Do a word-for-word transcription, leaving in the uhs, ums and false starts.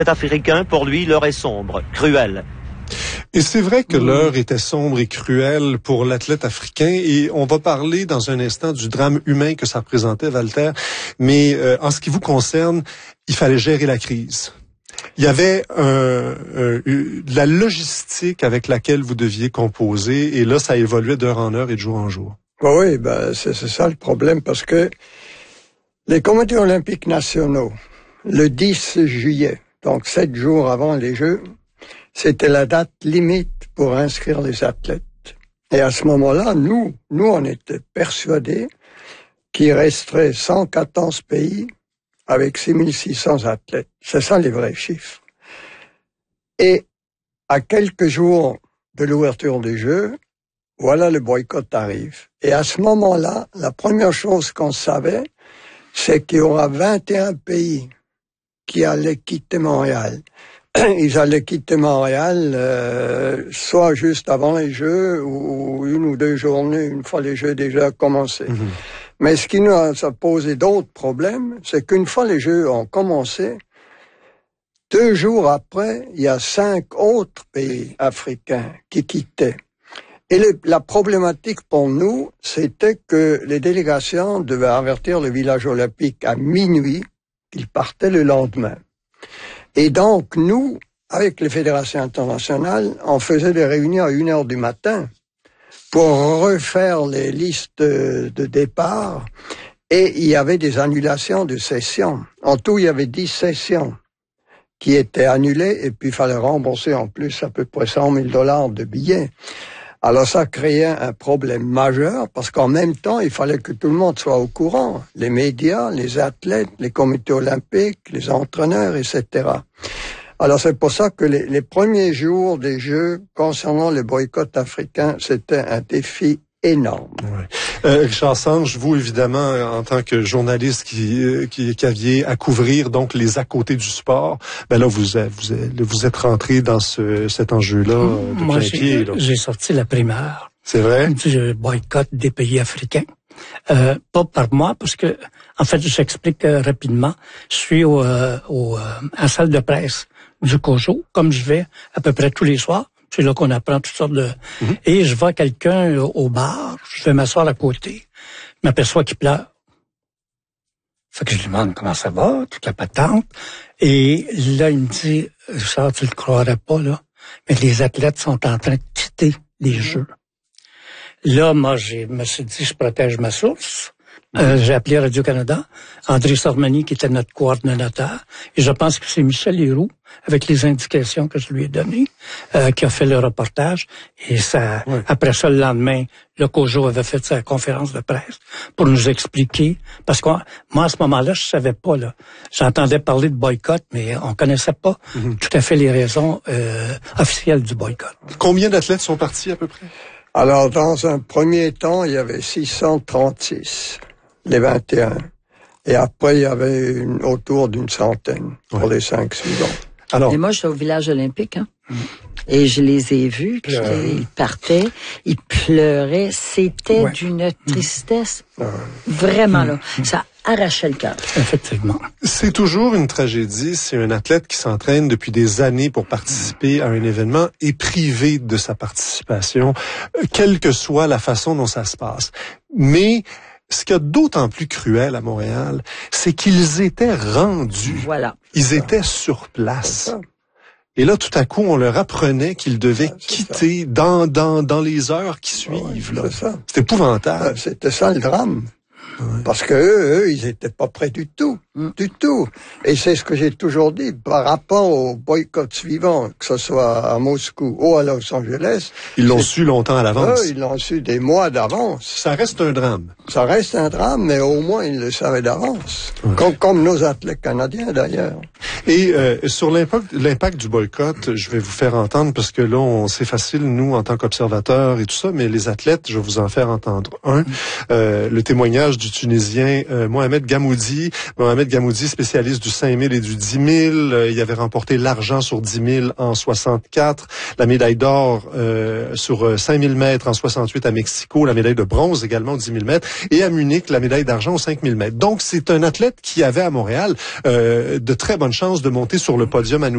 africain, pour lui, l'heure est sombre, cruelle. Et c'est vrai que l'heure était sombre et cruelle pour l'athlète africain, et on va parler dans un instant du drame humain que ça représentait, Walter. Mais euh, en ce qui vous concerne, il fallait gérer la crise. Il y avait euh, euh, de la logistique avec laquelle vous deviez composer, et là, ça évoluait d'heure en heure et de jour en jour. Oui, ben c'est, c'est ça le problème, parce que les comités olympiques nationaux, le dix juillet, donc sept jours avant les Jeux, c'était la date limite pour inscrire les athlètes. Et à ce moment-là, nous, nous, on était persuadés qu'il resterait cent quatorze pays avec six mille six cents athlètes. C'est ça les vrais chiffres. Et à quelques jours de l'ouverture des Jeux, voilà, le boycott arrive. Et à ce moment-là, la première chose qu'on savait, c'est qu'il y aura vingt et un pays qui allaient quitter Montréal. Ils allaient quitter Montréal euh, soit juste avant les Jeux ou une ou deux journées, une fois les Jeux déjà commencé. Mmh. Mais ce qui nous a posé d'autres problèmes, c'est qu'une fois les Jeux ont commencé, deux jours après, il y a cinq autres pays africains qui quittaient. Et le, la problématique pour nous, c'était que les délégations devaient avertir le village olympique à minuit qu'ils partaient le lendemain. Et donc, nous, avec les fédérations internationales, on faisait des réunions à une heure du matin pour refaire les listes de départ, et il y avait des annulations de sessions. En tout, il y avait dix sessions qui étaient annulées, et puis il fallait rembourser en plus à peu près cent mille dollars de billets. Alors ça créait un problème majeur, parce qu'en même temps, il fallait que tout le monde soit au courant. Les médias, les athlètes, les comités olympiques, les entraîneurs, et cetera. Alors c'est pour ça que les, les premiers jours des Jeux, concernant le boycott africain, c'était un défi énorme. Ouais. Euh, Richard Sange, vous évidemment, en tant que journaliste qui, qui, qui aviez à couvrir donc les à côté du sport, ben là vous vous, vous êtes rentré dans ce, cet enjeu-là de Moi, plein pied. Moi, j'ai sorti la primaire. C'est vrai? Du boycott des pays africains. Euh, pas par moi, parce que en fait, j'explique euh, rapidement. Je suis au, euh, au euh, à la salle de presse du COJO, comme je vais à peu près tous les soirs. C'est là qu'on apprend toutes sortes de... Mm-hmm. Et je vois quelqu'un au bar, je vais m'asseoir à côté, je m'aperçois qu'il pleure. Fait que je lui demande comment ça va, toute la patente. Et là, il me dit, ça, tu le croirais pas, là, mais les athlètes sont en train de quitter les mm-hmm. Jeux. Là, moi, je me suis dit, je protège ma source. Euh, j'ai appelé Radio-Canada, André Sormani, qui était notre coordonnateur, et je pense que c'est Michel Leroux, avec les indications que je lui ai données, euh, qui a fait le reportage. Et ça, ouais. Après ça, le lendemain, le COJO avait fait sa conférence de presse pour nous expliquer, parce que moi, à ce moment-là, je savais pas, là. J'entendais parler de boycott, mais on connaissait pas mm-hmm. tout à fait les raisons euh, officielles du boycott. Combien d'athlètes sont partis, à peu près? Alors, dans un premier temps, il y avait six cent trente-six. Les vingt et un. Et après, il y avait une, autour d'une centaine pour ouais. les cinq suivants. Alors, et moi, j'étais au village olympique, hein. Mmh. Et je les ai vus, puis euh... ils partaient, ils pleuraient. C'était ouais. d'une tristesse. Mmh. Vraiment, mmh. là. Ça arrachait le cœur. Effectivement. C'est toujours une tragédie si un athlète qui s'entraîne depuis des années pour participer à un événement est privé de sa participation, quelle que soit la façon dont ça se passe. Mais ce qu'il y a d'autant plus cruel à Montréal, c'est qu'ils étaient rendus. Voilà. Ils étaient sur place. Et là, tout à coup, on leur apprenait qu'ils devaient c'est quitter dans, dans, dans les heures qui suivent. Ouais, là. C'est ça. C'est épouvantable. C'était ça le drame. Ouais. Parce que eux, eux, ils étaient pas prêts du tout, mm. du tout. Et c'est ce que j'ai toujours dit par rapport au boycott suivant, que ce soit à Moscou ou à Los Angeles. Ils l'ont su longtemps à l'avance. Eux, ils l'ont su des mois d'avance. Ça reste un drame. Ça reste un drame, mais au moins ils le savaient d'avance. Ouais. Comme, comme nos athlètes canadiens d'ailleurs. Et euh, sur l'impact, l'impact du boycott, je vais vous faire entendre, parce que là, on, c'est facile, nous, en tant qu'observateurs et tout ça, mais les athlètes, je vais vous en faire entendre un. Euh, le témoignage du Tunisien euh, Mohamed Gamoudi. Mohamed Gamoudi, spécialiste du cinq mille et du dix mille. Euh, il avait remporté l'argent sur dix mille en soixante-quatre, la médaille d'or euh, sur euh, cinq mille mètres en soixante-huit à Mexico, la médaille de bronze également au dix mille mètres, et à Munich, la médaille d'argent aux cinq mille mètres. Donc, c'est un athlète qui avait à Montréal euh, de très bonnes chances de monter sur le podium à